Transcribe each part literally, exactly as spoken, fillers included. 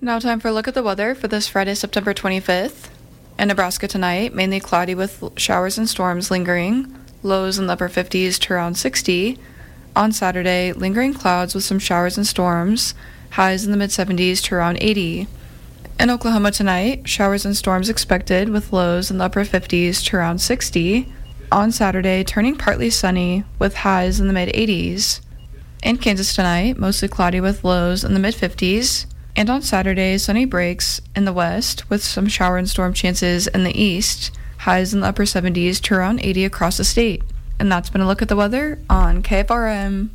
Now time for a look at the weather for this Friday, September twenty-fifth. In Nebraska tonight, mainly cloudy with showers and storms lingering, lows in the upper fifties to around sixty. On Saturday, lingering clouds with some showers and storms, highs in the mid-seventies to around eighty. In Oklahoma tonight, showers and storms expected with lows in the upper fifties to around sixty. On Saturday, turning partly sunny with highs in the mid-eighties. In Kansas tonight, mostly cloudy with lows in the mid-fifties. And on Saturday, sunny breaks in the west with some shower and storm chances in the east, highs in the upper seventies to around eighty across the state. And that's been a look at the weather on K F R M.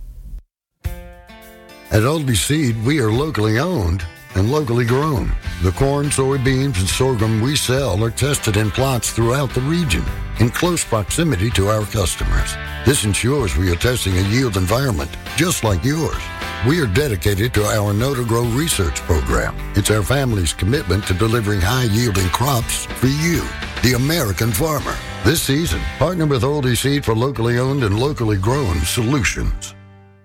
At Aldi Seed, we are locally owned and locally grown. The corn, soybeans, and sorghum we sell are tested in plots throughout the region in close proximity to our customers. This ensures we are testing a yield environment just like yours. We are dedicated to our Know to Grow research program. It's our family's commitment to delivering high-yielding crops for you, the American farmer. This season, partner with Aldi Seed for locally owned and locally grown solutions.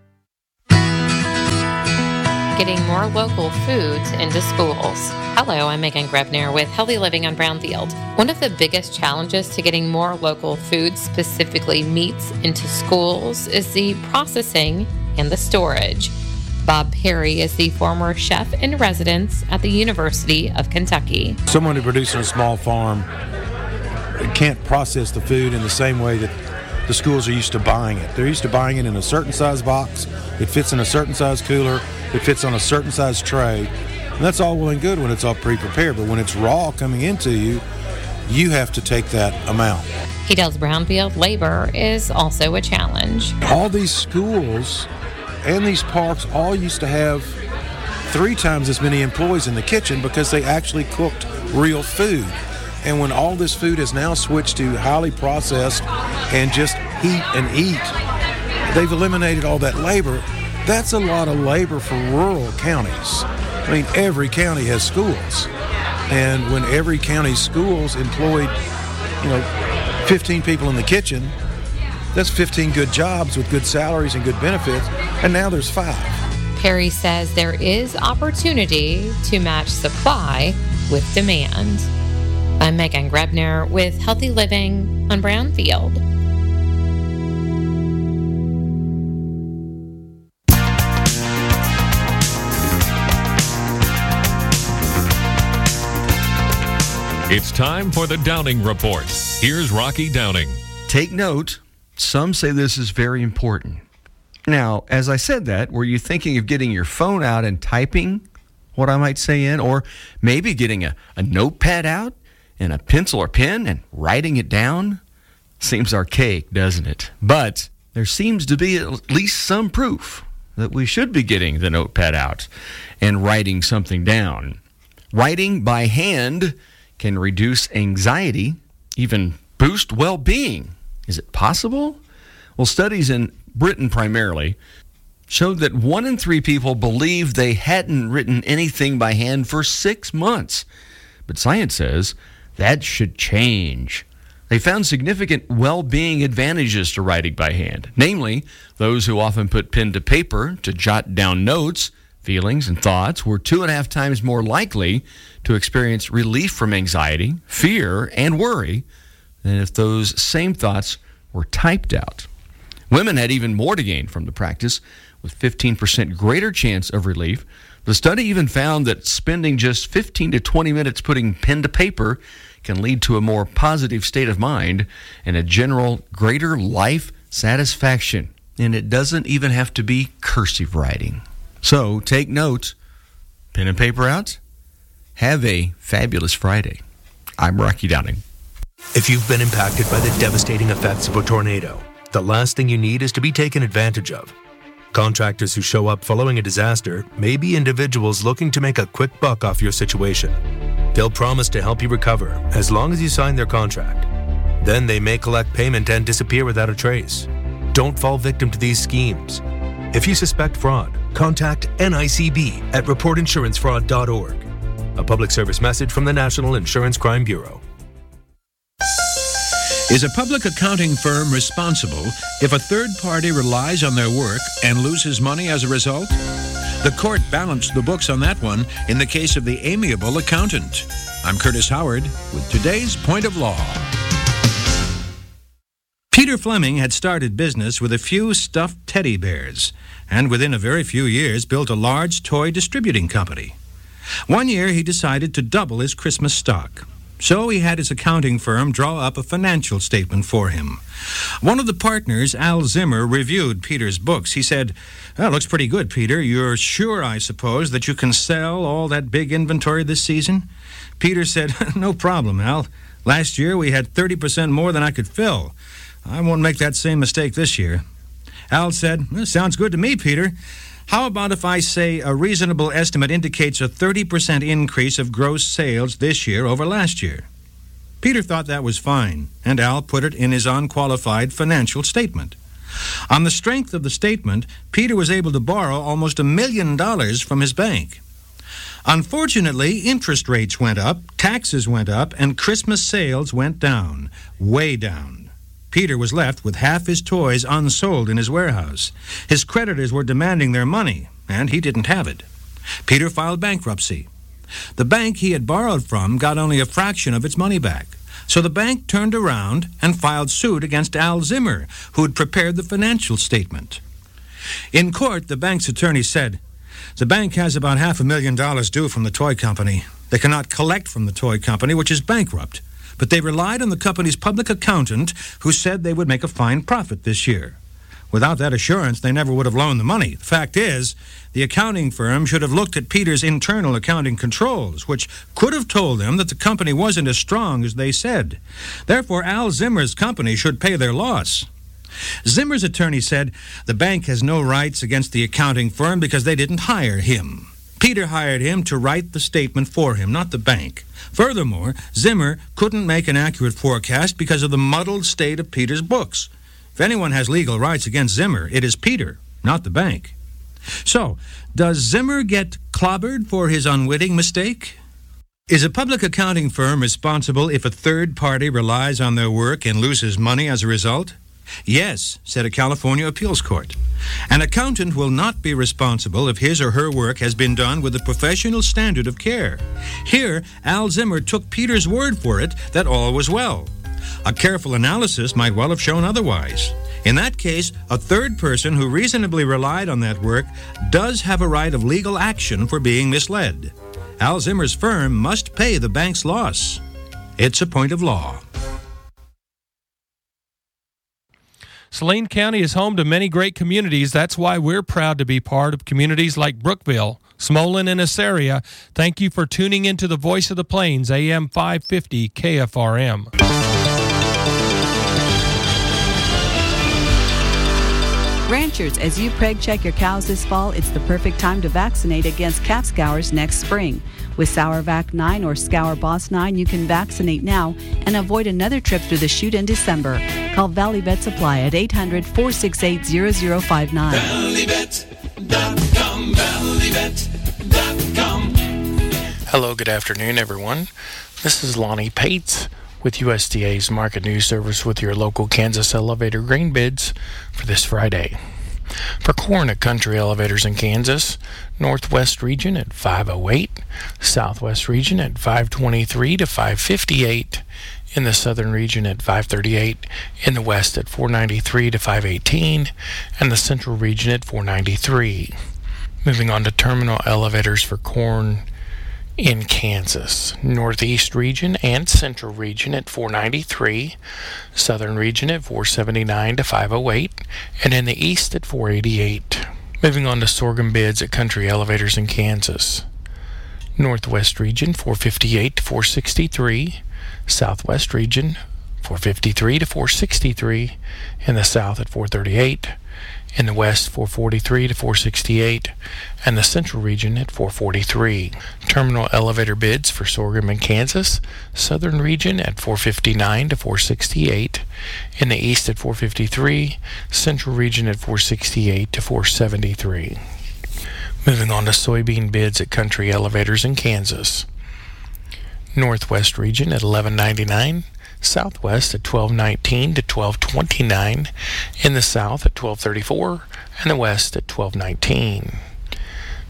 Getting more local foods into schools. Hello, I'm Megan Grebner with Healthy Living on Brownfield. One of the biggest challenges to getting more local food, specifically meats, into schools is the processing and the storage. Bob Perry is the former chef in residence at the University of Kentucky. Someone who produces a small farm can't process the food in the same way that the schools are used to buying it. They're used to buying it in a certain size box. It fits in a certain size cooler. It fits on a certain size tray. And that's all well and good when it's all pre-prepared. But when it's raw coming into you, you have to take that amount. He tells Brownfield labor is also a challenge. All these schools and these parks all used to have three times as many employees in the kitchen because they actually cooked real food. And when all this food is now switched to highly processed and just heat and eat, they've eliminated all that labor. That's a lot of labor for rural counties. I mean, every county has schools. And when every county's schools employed, you know, fifteen people in the kitchen, that's fifteen good jobs with good salaries and good benefits, and now there's five. Perry says there is opportunity to match supply with demand. I'm Megan Grebner with Healthy Living on Brownfield. It's time for the Downing Report. Here's Rocky Downing. Take note, some say this is very important. Now, as I said that, were you thinking of getting your phone out and typing what I might say in, or maybe getting a, a notepad out and a pencil or pen and writing it down? Seems archaic, doesn't it? But there seems to be at least some proof that we should be getting the notepad out and writing something down. Writing by hand can reduce anxiety, even boost well-being. Is it possible? Well, studies in Britain primarily showed that one in three people believed they hadn't written anything by hand for six months. But science says that should change. They found significant well-being advantages to writing by hand, namely, those who often put pen to paper to jot down notes, feelings, and thoughts were two and a half times more likely to experience relief from anxiety, fear, and worry than if those same thoughts were typed out. Women had even more to gain from the practice, with fifteen percent greater chance of relief. The study even found that spending just fifteen to twenty minutes putting pen to paper can lead to a more positive state of mind and a general greater life satisfaction. And it doesn't even have to be cursive writing. So take note, pen and paper out. Have a fabulous Friday. I'm Rocky Downing. If you've been impacted by the devastating effects of a tornado, the last thing you need is to be taken advantage of. Contractors who show up following a disaster may be individuals looking to make a quick buck off your situation. They'll promise to help you recover as long as you sign their contract. Then they may collect payment and disappear without a trace. Don't fall victim to these schemes. If you suspect fraud, contact N I C B at report insurance fraud dot org. A public service message from the National Insurance Crime Bureau. Is a public accounting firm responsible if a third party relies on their work and loses money as a result? The court balanced the books on that one in the case of the amiable accountant. I'm Curtis Howard with today's Point of Law. Peter Fleming had started business with a few stuffed teddy bears, and within a very few years built a large toy distributing company. One year he decided to double his Christmas stock. So he had his accounting firm draw up a financial statement for him. One of the partners, Al Zimmer, reviewed Peter's books. He said, "Well, looks pretty good, Peter. You're sure, I suppose, that you can sell all that big inventory this season?" Peter said, "No problem, Al. Last year we had thirty percent more than I could fill. I won't make that same mistake this year." Al said, "Well, sounds good to me, Peter. How about if I say a reasonable estimate indicates a thirty percent increase of gross sales this year over last year?" Peter thought that was fine, and Al put it in his unqualified financial statement. On the strength of the statement, Peter was able to borrow almost a million dollars from his bank. Unfortunately, interest rates went up, taxes went up, and Christmas sales went down, way down. Peter was left with half his toys unsold in his warehouse. His creditors were demanding their money, and he didn't have it. Peter filed bankruptcy. The bank he had borrowed from got only a fraction of its money back. So the bank turned around and filed suit against Al Zimmer, who had prepared the financial statement. In court, the bank's attorney said, "The bank has about half a million dollars due from the toy company. They cannot collect from the toy company, which is bankrupt. But they relied on the company's public accountant, who said they would make a fine profit this year. Without that assurance, they never would have loaned the money. The fact is, the accounting firm should have looked at Peter's internal accounting controls, which could have told them that the company wasn't as strong as they said. Therefore, Al Zimmer's company should pay their loss." Zimmer's attorney said the bank has no rights against the accounting firm because they didn't hire him. Peter hired him to write the statement for him, not the bank. Furthermore, Zimmer couldn't make an accurate forecast because of the muddled state of Peter's books. If anyone has legal rights against Zimmer, it is Peter, not the bank. So, does Zimmer get clobbered for his unwitting mistake? Is a public accounting firm responsible if a third party relies on their work and loses money as a result? Yes, said a California appeals court. An accountant will not be responsible if his or her work has been done with a professional standard of care. Here, Al Zimmer took Peter's word for it that all was well. A careful analysis might well have shown otherwise. In that case, a third person who reasonably relied on that work does have a right of legal action for being misled. Al Zimmer's firm must pay the bank's loss. It's a point of law. Saline County is home to many great communities. That's why we're proud to be part of communities like Brookville, Smolin, and Assaria. Thank you for tuning into the Voice of the Plains, A M five fifty K F R M. Ranchers, as you preg check your cows this fall, it's the perfect time to vaccinate against calf scours next spring. With SourVac nine or Scour Boss nine, you can vaccinate now and avoid another trip through the chute in December. Call Valley Vet Supply at eight hundred, four six eight, zero zero five nine. Valley Vet dot com, Valley Vet dot com. Hello, good afternoon, everyone. This is Lonnie Pates with U S D A's Market News Service with your local Kansas elevator grain bids for this Friday. For corn at Country Elevators in Kansas, Northwest region at five oh eight, Southwest region at five twenty-three to five fifty-eight, in the Southern region at five thirty-eight, in the West at four ninety-three to five eighteen, and the Central region at four ninety-three. Moving on to terminal elevators for corn in Kansas, Northeast region and Central region at four ninety-three, Southern region at four seventy-nine to five oh eight, and in the East at four eighty-eight. Moving on to sorghum bids at Country Elevators in Kansas, Northwest region four fifty-eight to four sixty-three, Southwest region four fifty-three to four sixty-three, in the South at four thirty-eight, in the West four forty-three to four sixty-eight, and the Central region at four forty-three. Terminal elevator bids for sorghum in Kansas, Southern region at four fifty-nine to four sixty-eight, in the East at four fifty-three, Central region at four sixty-eight to four seventy-three. Moving on to soybean bids at Country Elevators in Kansas. Northwest region at eleven ninety-nine, Southwest at twelve nineteen to twelve twenty-nine, in the South at twelve thirty-four, and the West at twelve nineteen.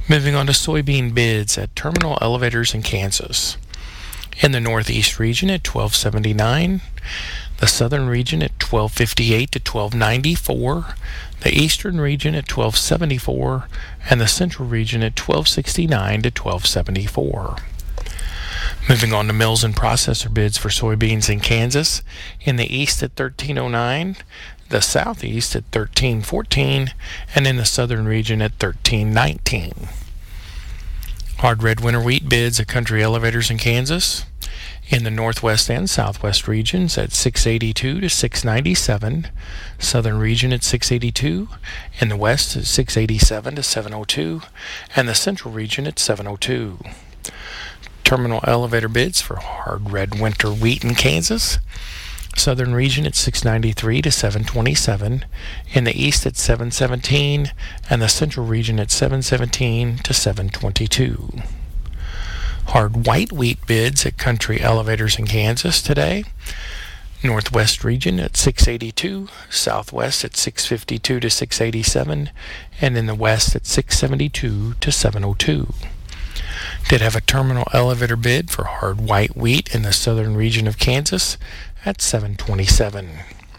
Moving on to soybean bids at terminal elevators in Kansas. In the Northeast region at twelve seventy-nine, the Southern region at twelve fifty-eight to twelve ninety-four, the Eastern region at twelve seventy-four, and the Central region at twelve sixty-nine to twelve seventy-four. Moving on to mills and processor bids for soybeans in Kansas. In the East at thirteen oh nine, the Southeast at thirteen fourteen, and in the Southern region at thirteen nineteen. Hard red winter wheat bids at country elevators in Kansas. In the Northwest and Southwest regions at six eighty-two to six ninety-seven, Southern region at six eighty-two, in the West at six eighty-seven to seven oh two, and the Central region at seven oh two. Terminal elevator bids for hard red winter wheat in Kansas. Southern region at six ninety-three to seven twenty-seven, in the East at seven seventeen, and the Central region at seven seventeen to seven twenty-two. Hard white wheat bids at country elevators in Kansas today. Northwest region at six eighty-two, Southwest at six fifty-two to six eighty-seven, and in the West at six seventy-two to seven oh two. Did have a terminal elevator bid for hard white wheat in the Southern region of Kansas at seven twenty-seven.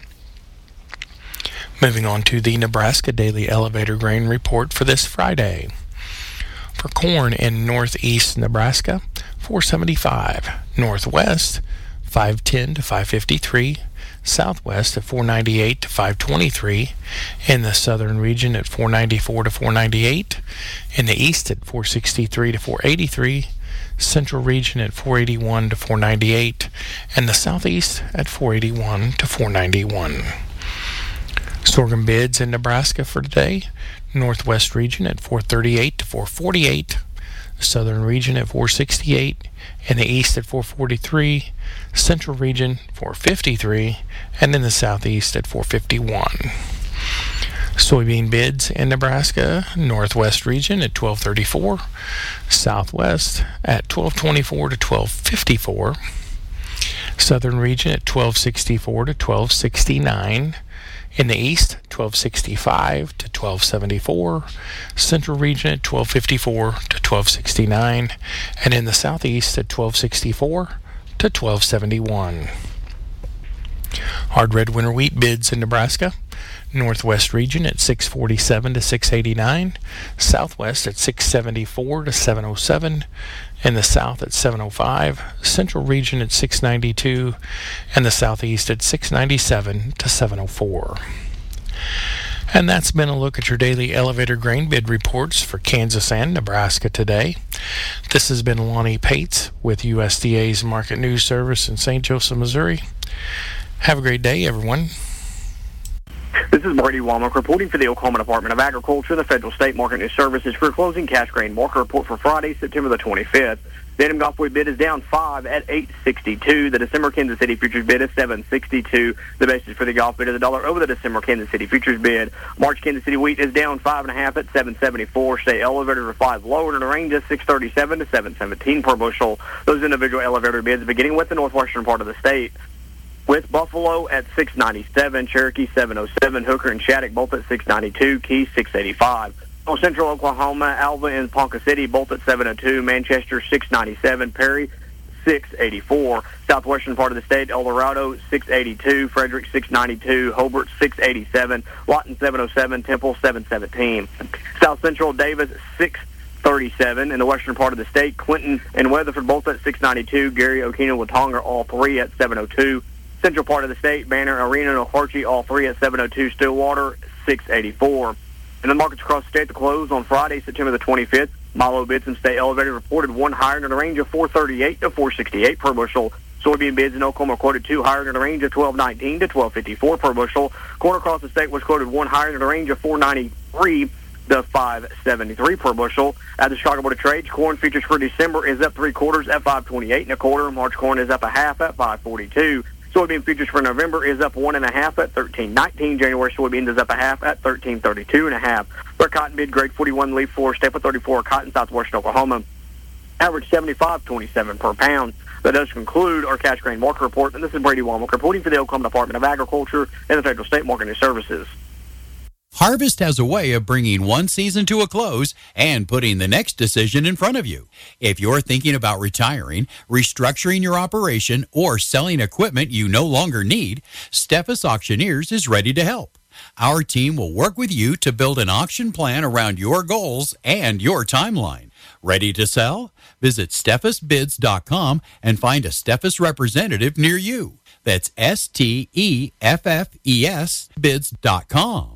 Moving on to the Nebraska Daily Elevator Grain Report for this Friday. For corn in northeast Nebraska, four seventy-five. Northwest, five ten to five fifty-three. Southwest at four ninety-eight to five twenty-three. In the southern region at four ninety-four to four ninety-eight. In the east at four sixty-three to four eighty-three. Central region at four eighty-one to four ninety-eight. And the southeast at four eighty-one to four ninety-one. Sorghum bids in Nebraska for today. Northwest region at four thirty-eight to four forty-eight, Southern region at four sixty-eight, in the East at four forty-three, Central region four fifty-three, and in the Southeast at four fifty-one. Soybean bids in Nebraska. Northwest region at twelve thirty-four, Southwest at twelve twenty-four to twelve fifty-four, Southern region at twelve sixty-four to twelve sixty-nine. In the East, twelve sixty-five to twelve seventy-four, Central region at twelve fifty-four to twelve sixty-nine, and in the Southeast at twelve sixty-four to twelve seventy-one. Hard red winter wheat bids in Nebraska. Northwest region at six forty-seven to six eighty-nine, Southwest at six seventy-four to seven oh seven, in the South at seven oh five, Central region at six ninety-two, and the Southeast at six ninety-seven to seven oh four. And that's been a look at your daily elevator grain bid reports for Kansas and Nebraska today. This has been Lonnie Pates with U S D A's Market News Service in Saint Joseph, Missouri. Have a great day, everyone. This is Brady Womack reporting for the Oklahoma Department of Agriculture and the Federal State Market News Services for closing cash grain market report for Friday, September the twenty-fifth. The Adam Gulf wheat bid is down five at eight sixty-two. The December Kansas City futures bid is seven sixty-two. The basis for the Gulf bid is a dollar over the December Kansas City futures bid. March Kansas City wheat is down five and a half at seven seventy-four. State elevator for five lower in the range is six thirty-seven to seven seventeen per bushel. Those individual elevator bids beginning with the northwestern part of the state. With Buffalo at six ninety-seven, Cherokee seven oh seven, Hooker and Shattuck both at six ninety-two, Key six eighty-five. On Central Oklahoma, Alva and Ponca City both at seven oh two, Manchester six ninety-seven, Perry six eighty-four. Southwestern part of the state, El Dorado six eighty-two, Frederick six ninety-two, Hobart six eighty-seven, Lawton seven oh seven, Temple seven seventeen. South Central, Davis six thirty-seven. In the western part of the state, Clinton and Weatherford both at six ninety-two, Gary, Okino, Watonga all three at seven oh two. Central part of the state, Banner, Arena, and Okarche, all three at seven oh two. Stillwater, six eighty-four. In the markets across the state to close on Friday, September the twenty-fifth, Milo bids and state elevator reported one higher in the range of four thirty-eight to four sixty-eight per bushel. Soybean bids in Oklahoma quoted two higher in the range of twelve nineteen to twelve fifty-four per bushel. Corn across the state was quoted one higher in the range of four ninety-three to five seventy-three per bushel. At the Chicago Board of Trade, corn futures for December is up three quarters at five twenty-eight and a quarter. March corn is up a half at five forty-two. Soybean futures for November is up one and a half at thirteen nineteen. January soybeans is up a half at thirteen thirty-two and a half. For cotton mid grade forty-one leaf four, staple thirty-four, cotton southwestern Oklahoma, average seventy-five twenty-seven per pound. That does conclude our cash grain market report. And this is Brady Womack reporting for the Oklahoma Department of Agriculture and the Federal State Market News Services. Harvest has a way of bringing one season to a close and putting the next decision in front of you. If you're thinking about retiring, restructuring your operation, or selling equipment you no longer need, Steffes Auctioneers is ready to help. Our team will work with you to build an auction plan around your goals and your timeline. Ready to sell? Visit Steffes Bids dot com and find a Steffes representative near you. That's S T E F F E S bids dot com.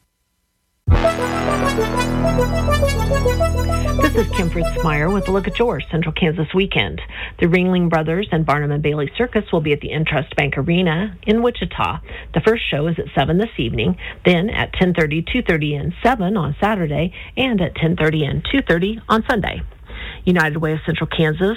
This is Kim Fritzmeyer with a look at your Central Kansas weekend. The Ringling Brothers and Barnum and Bailey Circus will be at the Intrust Bank Arena in Wichita. The first show is at seven this evening, then at ten thirty, two thirty, and seven on Saturday, and at ten thirty and two thirty on Sunday. United Way of Central Kansas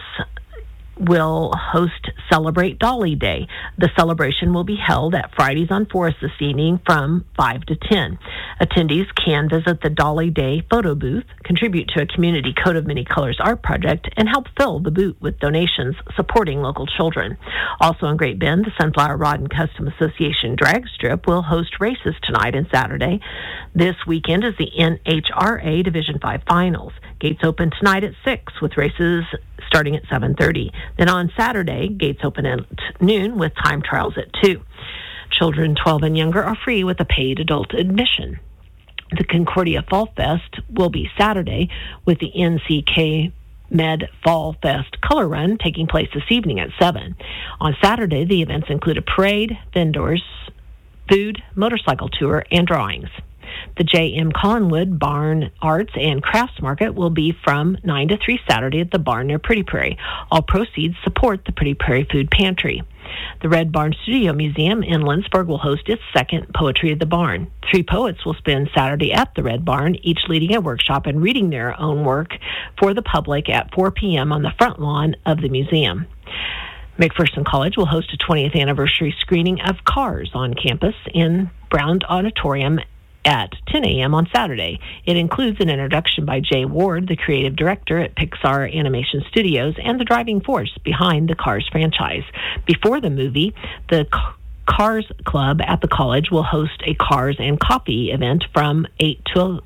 will host Celebrate Dolly Day. The celebration will be held at Fridays on Forest this evening from five to ten. Attendees can visit the Dolly Day photo booth, contribute to a community Coat of Many Colors art project, and help fill the booth with donations supporting local children. Also in Great Bend, the Sunflower Rod and Custom Association Drag Strip will host races tonight and Saturday. This weekend is the N H R A Division five Finals. Gates open tonight at six with races starting at seven thirty. Then on Saturday, gates open at noon with time trials at two. Children twelve and younger are free with a paid adult admission. The Concordia Fall Fest will be Saturday with the N C K Med Fall Fest Color Run taking place this evening at seven. On Saturday, the events include a parade, vendors, food, motorcycle tour, and drawings. The J M Collinwood Barn Arts and Crafts Market will be from nine to three Saturday at the barn near Pretty Prairie. All proceeds support the Pretty Prairie Food Pantry. The Red Barn Studio Museum in Lindsborg will host its second Poetry at the Barn. Three poets will spend Saturday at the Red Barn, each leading a workshop and reading their own work for the public at four p.m. on the front lawn of the museum. McPherson College will host a twentieth anniversary screening of Cars on campus in Brown Auditorium at ten a.m. on Saturday. It includes an introduction by Jay Ward, the creative director at Pixar Animation Studios and the driving force behind the Cars franchise. Before the movie, the Cars Club at the college will host a Cars and Coffee event from eight to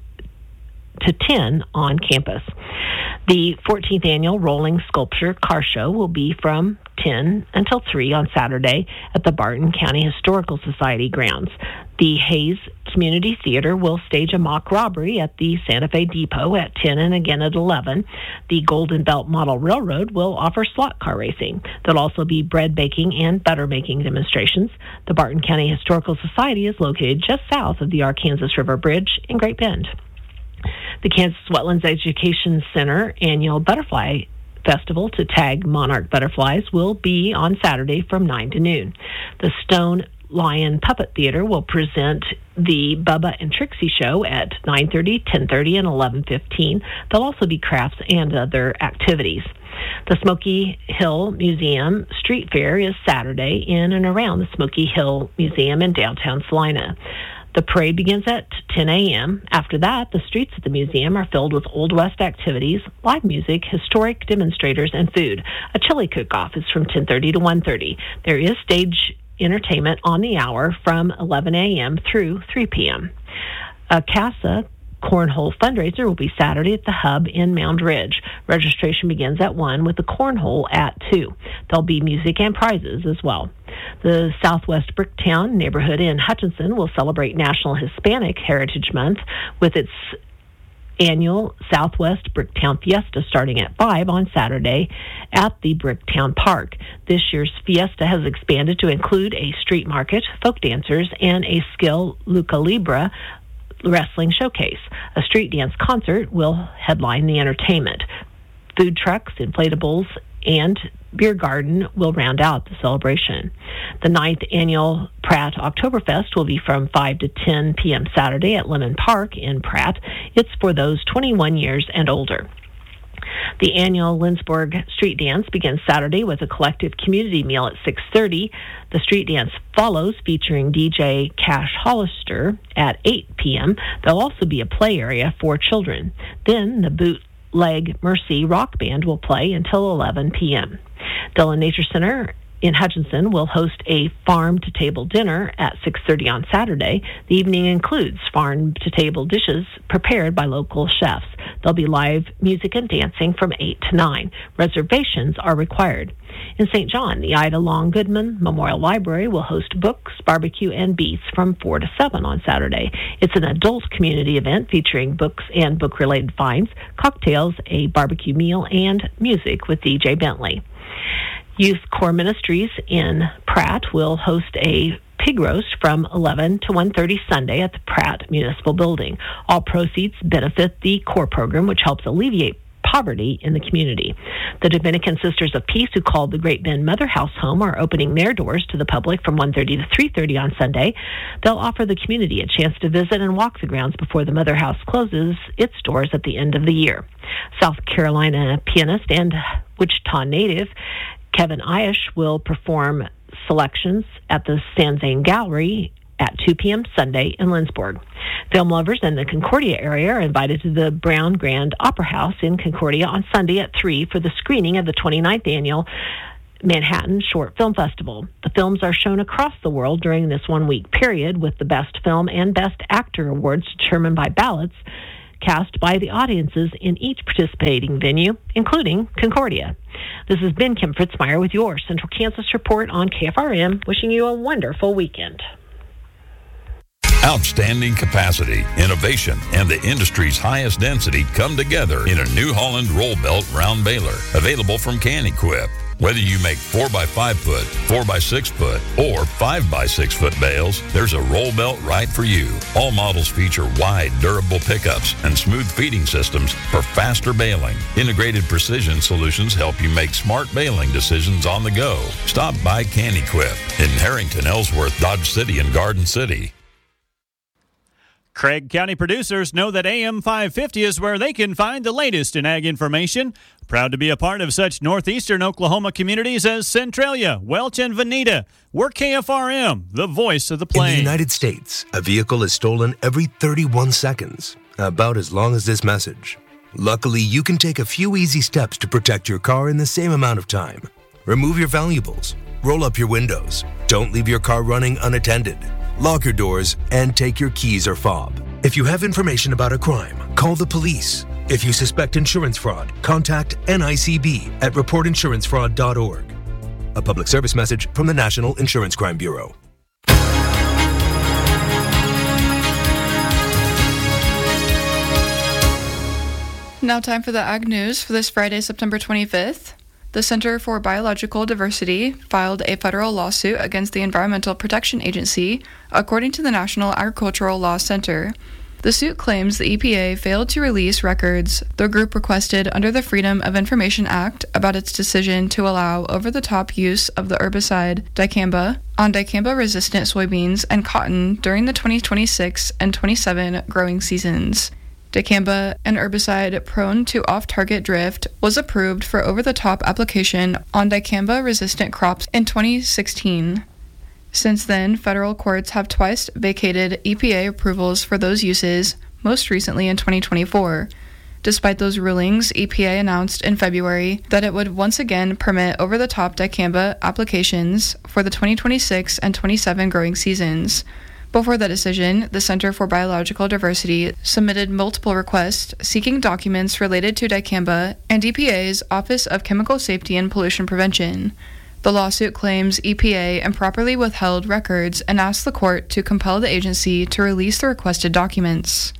ten on campus. The fourteenth annual Rolling Sculpture Car Show will be from ten until three on Saturday at the Barton County Historical Society grounds. The Hayes Community Theater will stage a mock robbery at the Santa Fe Depot at ten and again at eleven. The Golden Belt Model Railroad will offer slot car racing. There'll also be bread baking and butter making demonstrations. The Barton County Historical Society is located just south of the Arkansas River Bridge in Great Bend. The Kansas Wetlands Education Center annual Butterfly Festival to tag monarch butterflies will be on Saturday from nine to noon. The Stone Lion Puppet Theater will present the Bubba and Trixie Show at nine thirty, ten thirty, and eleven fifteen. There'll also be crafts and other activities. The Smoky Hill Museum Street Fair is Saturday in and around the Smoky Hill Museum in downtown Salina. The parade begins at ten a.m. After that, the streets at the museum are filled with Old West activities, live music, historic demonstrators, and food. A chili cook-off is from ten thirty to one thirty. There is stage entertainment on the hour from eleven a.m. through three p.m. A CASA Cornhole fundraiser will be Saturday at the Hub in Mound Ridge. Registration begins at one with the cornhole at two. There'll be music and prizes as well. The Southwest Bricktown neighborhood in Hutchinson will celebrate National Hispanic Heritage Month with its annual Southwest Bricktown Fiesta starting at five on Saturday at the Bricktown Park. This year's fiesta has expanded to include a street market, folk dancers, and a skill Lucha Libre wrestling showcase. A street dance concert will headline the entertainment. Food trucks, inflatables, and beer garden will round out the celebration. The ninth annual Pratt Oktoberfest will be from five to ten p.m. Saturday at Lemon Park in Pratt. It's for those twenty-one years and older. The annual Lindsborg Street Dance begins Saturday with a collective community meal at six thirty. The street dance follows, featuring D J Cash Hollister at eight p.m. There'll also be a play area for children. Then the Bootleg Mercy Rock Band will play until eleven p.m. Dillon Nature Center in Hutchinson will host a farm-to-table dinner at six thirty on Saturday. The evening includes farm-to-table dishes prepared by local chefs. There'll be live music and dancing from eight to nine. Reservations are required. In Saint John, the Ida Long Goodman Memorial Library will host books, barbecue, and beats from four to seven on Saturday. It's an adult community event featuring books and book-related finds, cocktails, a barbecue meal, and music with D J Bentley. Youth Corps Ministries in Pratt will host a pig roast from eleven to one thirty Sunday at the Pratt Municipal Building. All proceeds benefit the Corps program, which helps alleviate poverty in the community. The Dominican Sisters of Peace, who called the Great Bend Mother House home, are opening their doors to the public from one thirty to three thirty on Sunday. They'll offer the community a chance to visit and walk the grounds before the Mother House closes its doors at the end of the year. South Carolina pianist and Wichita native Kevin Aish will perform selections at the Sanzane Gallery at two p.m. Sunday in Lindsborg. Film lovers in the Concordia area are invited to the Brown Grand Opera House in Concordia on Sunday at three for the screening of the twenty-ninth Annual Manhattan Short Film Festival. The films are shown across the world during this one-week period, with the Best Film and Best Actor awards determined by ballots cast by the audiences in each participating venue, including Concordia. This has been Kim Fritzmeyer with your Central Kansas Report on K F R M, wishing you a wonderful weekend. Outstanding capacity, innovation, and the industry's highest density come together in a New Holland roll belt round baler, available from Can-Equip. Whether you make four by five foot, four by six foot, or five by six foot bales, there's a roll belt right for you. All models feature wide, durable pickups and smooth feeding systems for faster baling. Integrated precision solutions help you make smart baling decisions on the go. Stop by Can-Equip in Harrington, Ellsworth, Dodge City, and Garden City. Craig County producers know that A M five fifty is where they can find the latest in ag information. Proud to be a part of such northeastern Oklahoma communities as Centralia, Welch, and Veneta. We're K F R M, the voice of the plains. In the United States, a vehicle is stolen every thirty-one seconds, about as long as this message. Luckily, you can take a few easy steps to protect your car in the same amount of time. Remove your valuables, roll up your windows, don't leave your car running unattended, lock your doors, and take your keys or fob. If you have information about a crime, call the police. If you suspect insurance fraud, contact N I C B at report insurance fraud dot org. A public service message from the National Insurance Crime Bureau. Now time for the Ag News for this Friday, September twenty-fifth. The Center for Biological Diversity filed a federal lawsuit against the Environmental Protection Agency, according to the National Agricultural Law Center. The suit claims the E P A failed to release records the group requested under the Freedom of Information Act about its decision to allow over-the-top use of the herbicide dicamba on dicamba-resistant soybeans and cotton during the twenty twenty-six and twenty-seven growing seasons. Dicamba, an herbicide prone to off-target drift, was approved for over-the-top application on dicamba-resistant crops in twenty sixteen. Since then, federal courts have twice vacated E P A approvals for those uses, most recently in twenty twenty-four. Despite those rulings, E P A announced in February that it would once again permit over-the-top dicamba applications for the twenty twenty-six and twenty-seven growing seasons. Before that decision, the Center for Biological Diversity submitted multiple requests seeking documents related to dicamba and E P A's Office of Chemical Safety and Pollution Prevention. The lawsuit claims E P A improperly withheld records and asked the court to compel the agency to release the requested documents.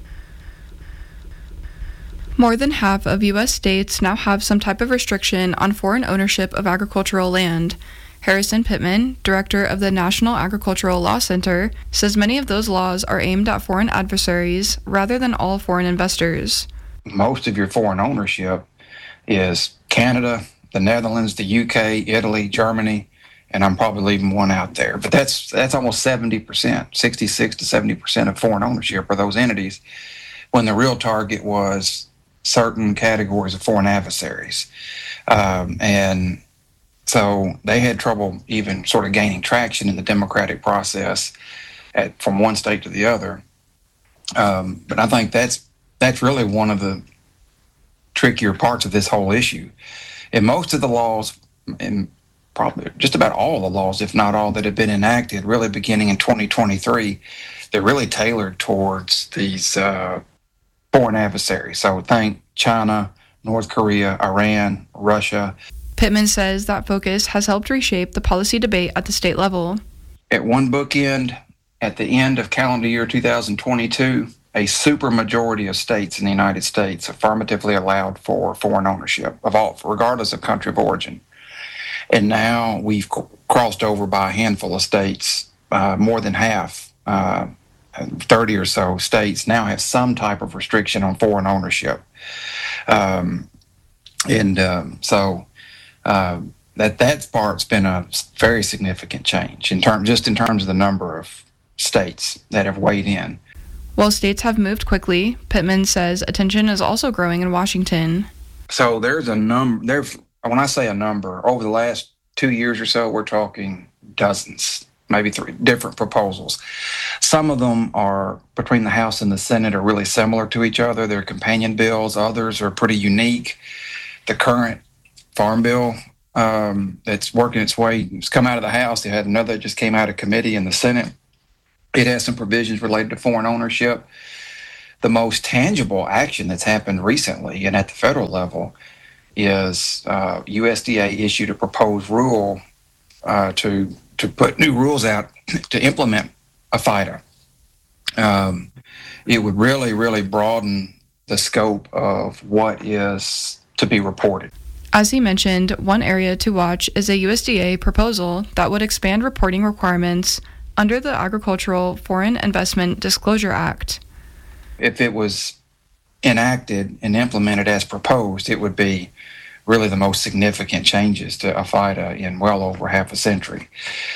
More than half of U S states now have some type of restriction on foreign ownership of agricultural land. Harrison Pittman, director of the National Agricultural Law Center, says many of those laws are aimed at foreign adversaries rather than all foreign investors. Most of your foreign ownership is Canada, the Netherlands, the U K, Italy, Germany, and I'm probably leaving one out there. But that's that's almost seventy percent, sixty-six to seventy percent of foreign ownership are those entities, when the real target was certain categories of foreign adversaries. Um, and so they had trouble even sort of gaining traction in the democratic process at, from one state to the other. Um, but I think that's that's really one of the trickier parts of this whole issue. And most of the laws, and probably just about all the laws, if not all, that have been enacted, really beginning in twenty twenty-three, they're really tailored towards these uh, foreign adversaries. So think China, North Korea, Iran, Russia. Pittman says that focus has helped reshape the policy debate at the state level. At one bookend, at the end of calendar year two thousand twenty-two, a supermajority of states in the United States affirmatively allowed for foreign ownership of all, regardless of country of origin. And now we've crossed over by a handful of states, uh, more than half, uh, thirty or so states now have some type of restriction on foreign ownership. Um, and um, so uh, that that part's been a very significant change in term, just in terms of the number of states that have weighed in. While states have moved quickly, Pittman says attention is also growing in Washington. So there's a number, there's, when I say a number, over the last two years or so, we're talking dozens, maybe three different proposals. Some of them are, between the House and the Senate, are really similar to each other. They're companion bills. Others are pretty unique. The current Farm Bill um, that's working its way, it's come out of the House. They had another that just came out of committee in the Senate. It has some provisions related to foreign ownership. The most tangible action that's happened recently and at the federal level is uh, U S D A issued a proposed rule uh, to to put new rules out to implement a FIDA. Um, it would really, really broaden the scope of what is to be reported. As he mentioned, one area to watch is a U S D A proposal that would expand reporting requirements under the Agricultural Foreign Investment Disclosure Act. If it was enacted and implemented as proposed, it would be really the most significant changes to a FIDA in well over half a century.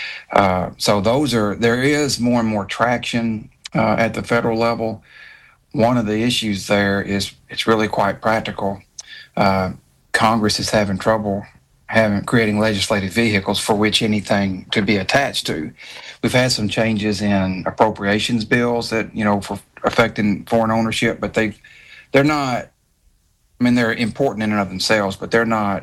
Uh, so those are, there is more and more traction uh, at the federal level. One of the issues there is it's really quite practical. Uh, Congress is having trouble having creating legislative vehicles for which anything to be attached to. We've had some changes in appropriations bills that, you know, for affecting foreign ownership, but they they're not, I mean, they're important in and of themselves, but they're not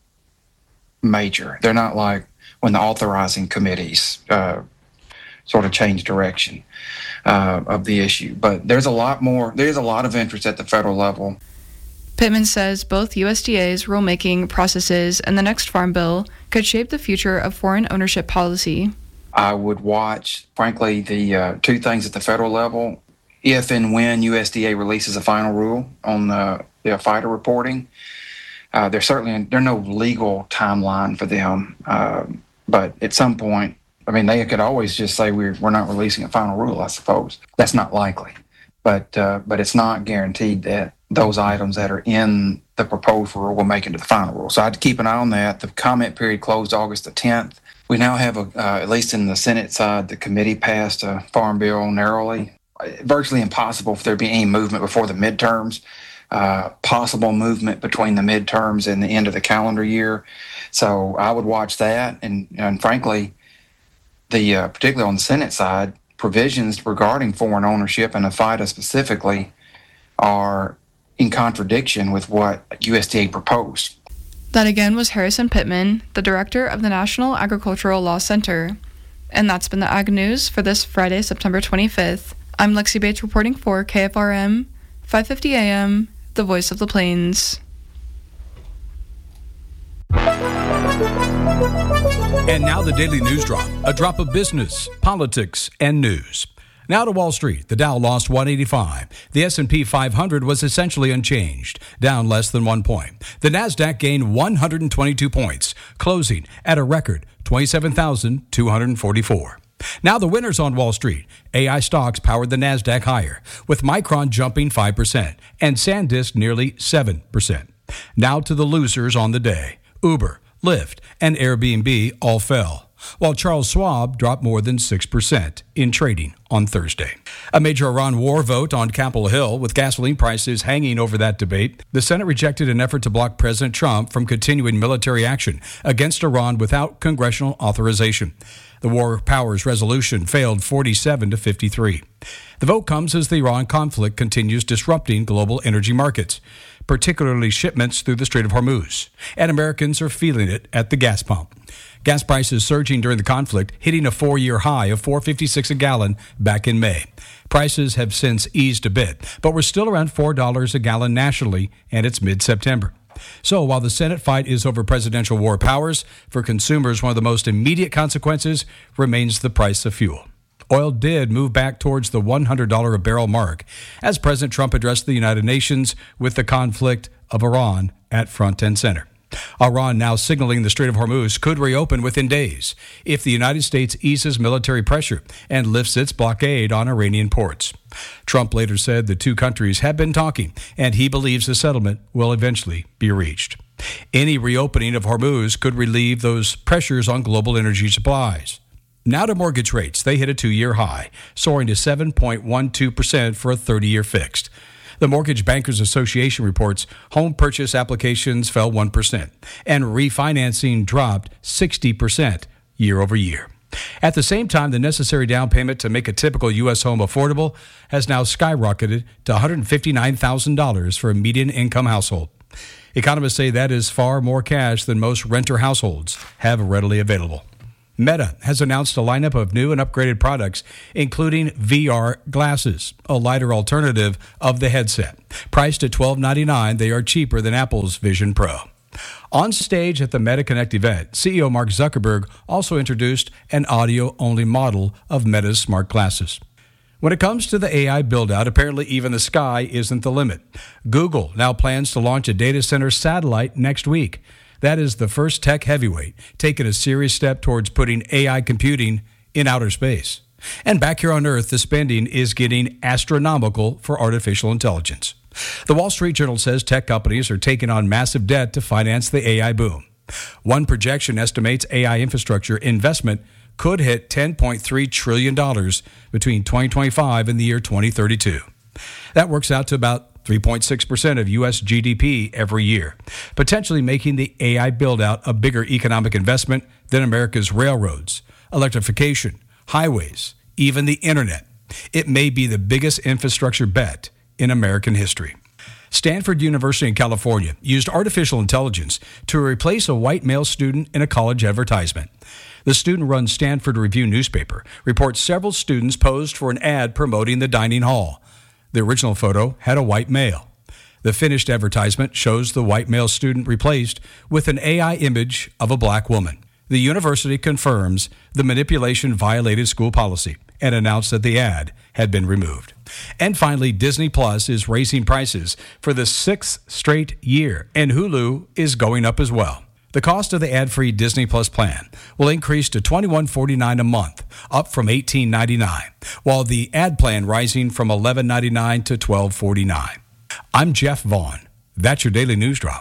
major. They're not like when the authorizing committees uh, sort of change direction uh, of the issue. But there's a lot more, there's a lot of interest at the federal level. Pittman says both U S D A's rulemaking processes and the next Farm Bill could shape the future of foreign ownership policy. I would watch, frankly, the uh, two things at the federal level. If and when U S D A releases a final rule on the, the FIDA reporting, uh, there's certainly there's no legal timeline for them. Uh, but at some point, I mean, they could always just say we're we're not releasing a final rule. I suppose that's not likely, but uh, but it's not guaranteed that those items that are in the proposed rule will make it to the final rule. So I'd keep an eye on that. The comment period closed August the tenth. We now have, a, uh, at least in the Senate side, the committee passed a farm bill narrowly. Virtually impossible for there to be any movement before the midterms. Uh, possible movement between the midterms and the end of the calendar year. So I would watch that. And, and frankly, the uh, particularly on the Senate side, provisions regarding foreign ownership and the FIDA specifically are in contradiction with what U S D A proposed. That again was Harrison Pittman, the director of the National Agricultural Law Center. And that's been the Ag News for this Friday, September twenty-fifth. I'm Lexi Bates reporting for K F R M, five fifty A M, the Voice of the Plains. And now the Daily News Drop, a drop of business, politics, and news. Now to Wall Street. The Dow lost one eighty-five. The S and P five hundred was essentially unchanged, down less than one point. The Nasdaq gained one hundred twenty-two points, closing at a record twenty-seven thousand two hundred forty-four. Now the winners on Wall Street. A I stocks powered the Nasdaq higher, with Micron jumping five percent and SanDisk nearly seven percent. Now to the losers on the day. Uber, Lyft, and Airbnb all fell, while Charles Schwab dropped more than six percent in trading on Thursday. A major Iran war vote on Capitol Hill, with gasoline prices hanging over that debate. The Senate rejected an effort to block President Trump from continuing military action against Iran without congressional authorization. The War Powers resolution failed forty-seven to fifty-three. The vote comes as the Iran conflict continues disrupting global energy markets, particularly shipments through the Strait of Hormuz, and Americans are feeling it at the gas pump. Gas prices surging during the conflict, hitting a four-year high of four dollars and fifty-six cents a gallon back in May. Prices have since eased a bit, but we're still around four dollars a gallon nationally, and it's mid-September. So while the Senate fight is over presidential war powers, for consumers, one of the most immediate consequences remains the price of fuel. Oil did move back towards the one hundred dollars a barrel mark as President Trump addressed the United Nations with the conflict of Iran at front and center. Iran now signaling the Strait of Hormuz could reopen within days if the United States eases military pressure and lifts its blockade on Iranian ports. Trump later said the two countries have been talking, and he believes a settlement will eventually be reached. Any reopening of Hormuz could relieve those pressures on global energy supplies. Now to mortgage rates. They hit a two-year high, soaring to seven point one two percent for a thirty-year fixed. The Mortgage Bankers Association reports home purchase applications fell one percent and refinancing dropped sixty percent year over year. At the same time, the necessary down payment to make a typical U S home affordable has now skyrocketed to one hundred fifty-nine thousand dollars for a median income household. Economists say that is far more cash than most renter households have readily available. Meta has announced a lineup of new and upgraded products, including V R glasses, a lighter alternative of the headset. Priced at twelve ninety-nine, they are cheaper than Apple's Vision Pro. On stage at the Meta Connect event, C E O Mark Zuckerberg also introduced an audio-only model of Meta's smart glasses. When it comes to the A I build-out, apparently even the sky isn't the limit. Google now plans to launch a data center satellite next week. That is the first tech heavyweight taking a serious step towards putting A I computing in outer space. And back here on Earth, the spending is getting astronomical for artificial intelligence. The Wall Street Journal says tech companies are taking on massive debt to finance the A I boom. One projection estimates A I infrastructure investment could hit ten point three trillion dollars between twenty twenty-five and the year twenty thirty-two. That works out to about three point six percent of U S G D P every year, potentially making the A I build-out a bigger economic investment than America's railroads, electrification, highways, even the internet. It may be the biggest infrastructure bet in American history. Stanford University in California used artificial intelligence to replace a white male student in a college advertisement. The student-run Stanford Review newspaper reports several students posed for an ad promoting the dining hall. The original photo had a white male. The finished advertisement shows the white male student replaced with an A I image of a black woman. The university confirms the manipulation violated school policy and announced that the ad had been removed. And finally, Disney Plus is raising prices for the sixth straight year, and Hulu is going up as well. The cost of the ad-free Disney Plus plan will increase to twenty-one forty-nine a month, up from eighteen ninety-nine, while the ad plan rising from eleven ninety-nine to twelve forty-nine. I'm Jeff Vaughn. That's your Daily News Drop.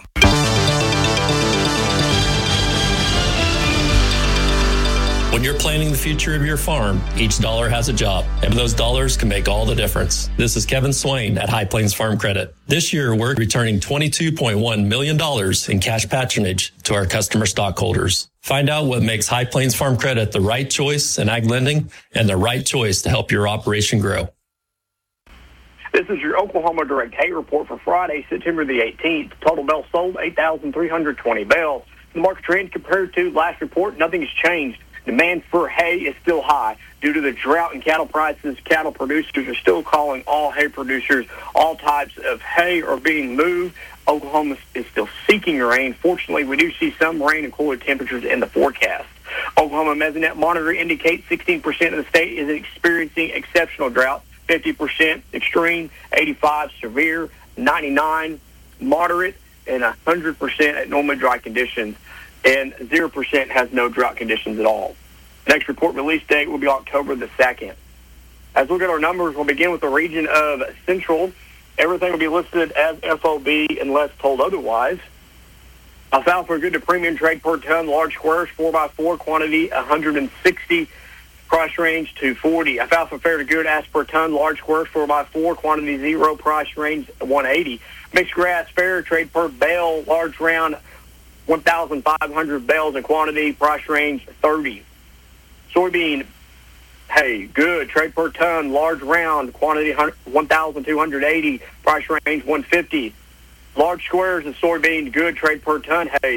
When you're planning the future of your farm, each dollar has a job, and those dollars can make all the difference. This is Kevin Swain at High Plains Farm Credit. This year, we're returning twenty-two point one million dollars in cash patronage to our customer stockholders. Find out what makes High Plains Farm Credit the right choice in ag lending and the right choice to help your operation grow. This is your Oklahoma Direct Hay Report for Friday, September the eighteenth. Total bales sold, eight thousand three hundred twenty bales. The market trend compared to last report, nothing has changed. Demand for hay is still high. Due to the drought in cattle prices, cattle producers are still calling all hay producers. All types of hay are being moved. Oklahoma is still seeking rain. Fortunately, we do see some rain and cooler temperatures in the forecast. Oklahoma Mesonet Monitor indicates sixteen percent of the state is experiencing exceptional drought, fifty percent extreme, eighty-five severe, ninety-nine moderate, and one hundred percent at normally dry conditions. And zero percent has no drought conditions at all. Next report release date will be October the second. As we look at our numbers, we'll begin with the region of Central. Everything will be listed as F O B unless told otherwise. Alfalfa good to premium trade per ton, large squares, four by four, quantity one hundred sixty, price range two forty. Alfalfa fair to good, as per ton, large squares, four by four, quantity zero, price range one eighty. Mixed grass fair, trade per bale, large round, one thousand five hundred bales in quantity, price range thirty. Soybean hay, good, trade per ton, large round, quantity one thousand two hundred eighty, price range one fifty. Large squares of soybean, good, trade per ton hay,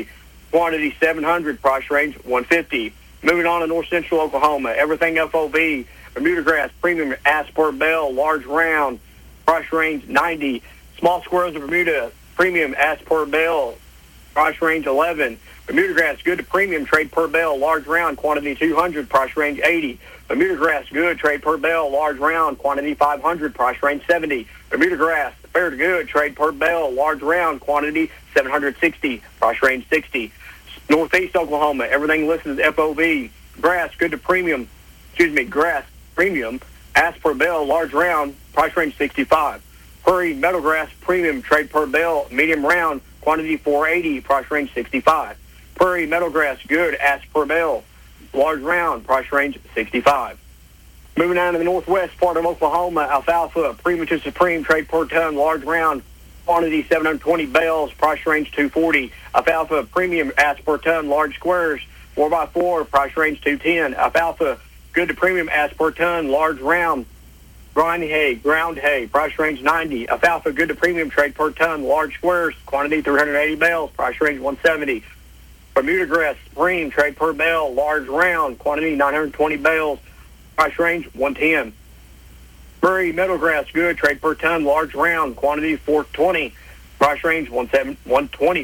quantity seven hundred, price range one fifty. Moving on to north central Oklahoma, everything F O B, Bermuda grass, premium ask per bale, large round, price range ninety. Small squirrels of Bermuda, premium ask per bale, price range eleven. Bermuda grass, good to premium, trade per bale, large round, quantity two hundred, price range eighty. Bermuda grass, good, trade per bale, large round, quantity five hundred, price range seventy. Bermuda grass, fair to good, trade per bale, large round, quantity seven hundred sixty, price range sixty. Northeast Oklahoma, everything listed as F O B. Grass, good to premium, excuse me, grass, premium, ask per bale, large round, price range sixty-five. Prairie meadow grass, premium, trade per bale, medium round, quantity four eighty, price range sixty-five. Prairie meadow grass, good, ask per bale, large round, price range sixty-five. Moving down to the northwest part of Oklahoma, alfalfa, premium to supreme, trade per ton, large round, quantity seven hundred twenty bales, price range two forty. Alfalfa, premium, ask per ton, large squares, four by four, price range two ten. Alfalfa, good to premium, ask per ton, large round, grind hay, ground hay, price range ninety. Alfalfa, good to premium, trade per ton, large squares, quantity three hundred eighty bales, price range one seventy. Bermuda grass, supreme, trade per bale, large round, quantity nine hundred twenty bales, price range one ten. Prairie meadow grass, good, trade per ton, large round, quantity four twenty, price range one twenty.